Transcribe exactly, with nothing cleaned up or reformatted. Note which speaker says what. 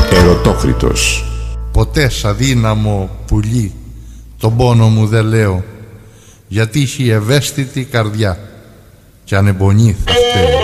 Speaker 1: Ερωτόκριτος.
Speaker 2: Ποτέ σ' αδύναμο πουλί τον πόνο μου δεν λέω, γιατί έχει ευαίσθητη καρδιά κι ανεμπονή θα φταίει.